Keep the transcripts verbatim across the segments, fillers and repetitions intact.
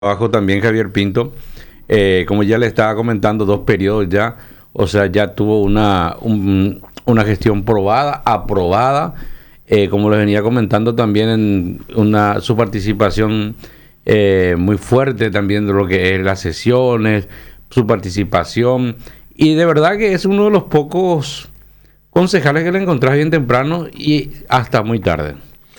trabajo también Javier Pinto, eh, como ya le estaba comentando, dos periodos ya, o sea, ya tuvo una, un- una gestión probada, aprobada, eh, como les venía comentando también en una, su participación eh, muy fuerte también de lo que es las sesiones, su participación, y de verdad que es uno de los pocos concejales que le encontrás bien temprano y hasta muy tarde.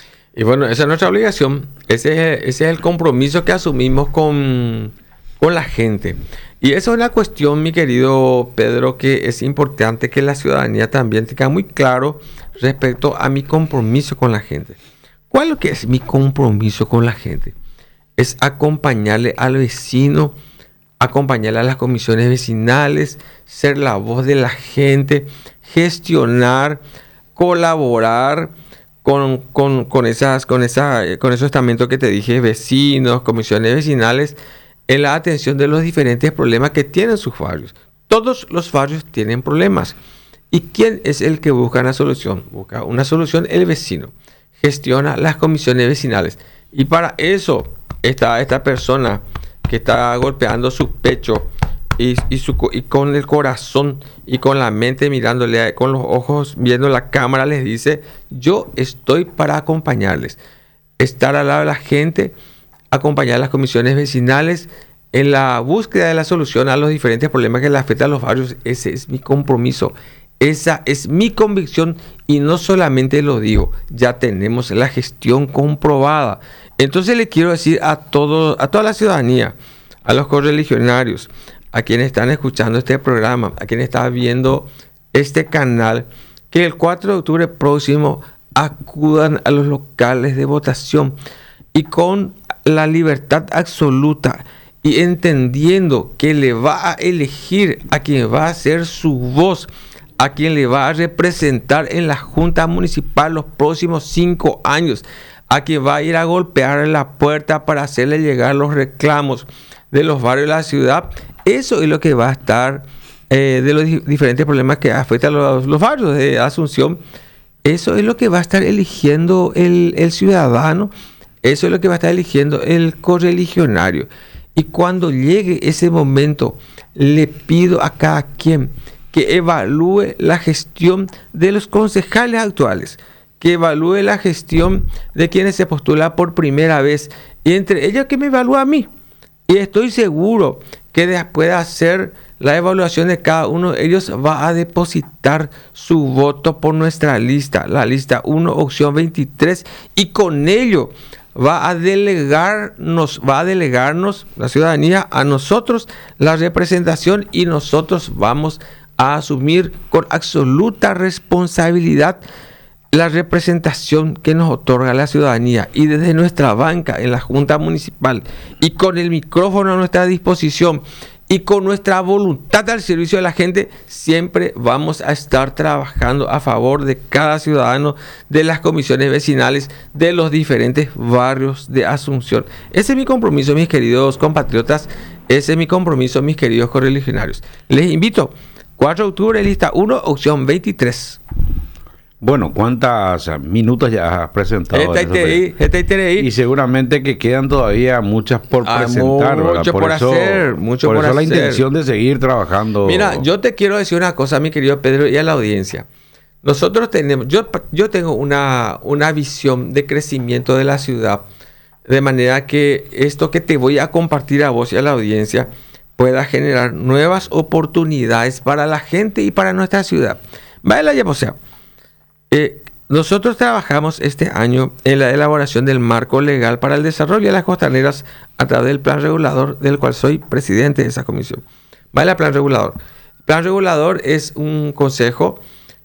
Y bueno, esa es nuestra obligación, ese, es- ese es el compromiso que asumimos con, con la gente. Y eso es una cuestión, mi querido Pedro, que es importante que la ciudadanía también tenga muy claro respecto a mi compromiso con la gente. ¿Cuál es lo que es mi compromiso con la gente? Es acompañarle al vecino, acompañarle a las comisiones vecinales, ser la voz de la gente, gestionar, colaborar con, con, con, esas, con, esa, eh, con esos estamentos que te dije, vecinos, comisiones vecinales, en la atención de los diferentes problemas que tienen sus barrios. Todos los barrios tienen problemas. ¿Y quién es el que busca una solución? Busca una solución el vecino. Gestiona las comisiones vecinales. Y para eso está esta persona que está golpeando su pecho y, y, su, co- y con el corazón y con la mente mirándole, a- con los ojos viendo la cámara, les dice: yo estoy para acompañarles. Estar al lado de la gente, acompañar a las comisiones vecinales en la búsqueda de la solución a los diferentes problemas que le afectan a los barrios. Ese es mi compromiso. Esa es mi convicción y no solamente lo digo, ya tenemos la gestión comprobada. Entonces le quiero decir a todo, a toda la ciudadanía, a los correligionarios, a quienes están escuchando este programa, a quienes están viendo este canal, que el cuatro de octubre próximo acudan a los locales de votación y con la libertad absoluta y entendiendo que le va a elegir a quien va a ser su voz, a quien le va a representar en la Junta Municipal los próximos cinco años, a quien va a ir a golpear la puerta para hacerle llegar los reclamos de los barrios de la ciudad. Eso es lo que va a estar eh, de los di- diferentes problemas que afectan a los, los barrios de Asunción. Eso es lo que va a estar eligiendo el, el ciudadano. Eso es lo que va a estar eligiendo el correligionario. Y cuando llegue ese momento, le pido a cada quien que evalúe la gestión de los concejales actuales, que evalúe la gestión de quienes se postulan por primera vez, y entre ellos que me evalúe a mí. Y estoy seguro que después de hacer la evaluación de cada uno de ellos, va a depositar su voto por nuestra lista, la lista uno, opción veintitrés, y con ello va a delegarnos, va a delegarnos la ciudadanía a nosotros la representación, y nosotros vamos a asumir con absoluta responsabilidad la representación que nos otorga la ciudadanía, y desde nuestra banca en la Junta Municipal y con el micrófono a nuestra disposición y con nuestra voluntad al servicio de la gente, siempre vamos a estar trabajando a favor de cada ciudadano, de las comisiones vecinales, de los diferentes barrios de Asunción. Ese es mi compromiso, mis queridos compatriotas. Ese es mi compromiso, mis queridos correligionarios. Les invito, cuatro de octubre, lista uno, opción veintitrés. Bueno, ¿cuántos minutos ya has presentado? G T I, G T I. Y seguramente que quedan todavía muchas por Hay presentar, ¿verdad? mucho por eso, hacer, mucho por por eso la hacer. intención de seguir trabajando. Mira, yo te quiero decir una cosa, mi querido Pedro, y a la audiencia. Nosotros tenemos, yo, yo tengo una, una visión de crecimiento de la ciudad, de manera que esto que te voy a compartir a vos y a la audiencia pueda generar nuevas oportunidades para la gente y para nuestra ciudad. Vaya, o sea, eh, nosotros trabajamos este año en la elaboración del marco legal para el desarrollo de las costaneras a través del plan regulador, del cual soy presidente de esa comisión. Vale, plan regulador. Plan regulador es un consejo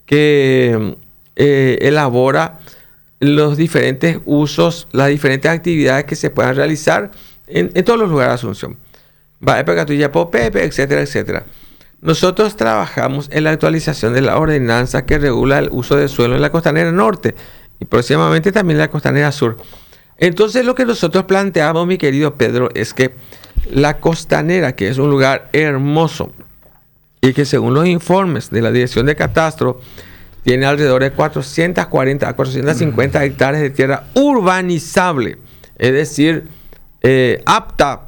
que eh, elabora los diferentes usos, las diferentes actividades que se puedan realizar en, en todos los lugares de Asunción. Va, Pepe, etcétera, etcétera. Nosotros trabajamos en la actualización de la ordenanza que regula el uso de suelo en la costanera norte y próximamente también en la costanera sur. Entonces, lo que nosotros planteamos, mi querido Pedro, es que la costanera, que es un lugar hermoso y que según los informes de la Dirección de Catastro tiene alrededor de cuatrocientas cuarenta a cuatrocientas cincuenta hectáreas de tierra urbanizable, es decir, eh, apta